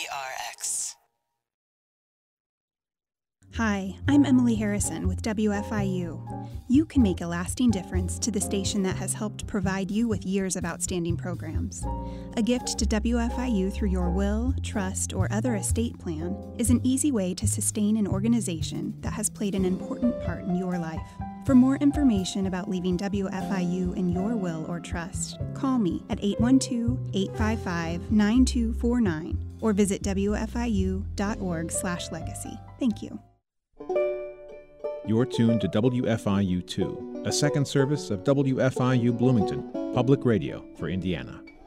WPRX. Hi, I'm Emily Harrison with WFIU. You can make a lasting difference to the station that has helped provide you with years of outstanding programs. A gift to WFIU through your will, trust, or other estate plan is an easy way to sustain an organization that has played an important part in your life. For more information about leaving WFIU in your will or trust, call me at 812-855-9249 or visit wfiu.org/legacy. Thank you. You're tuned to WFIU2, a second service of WFIU Bloomington, public radio for Indiana.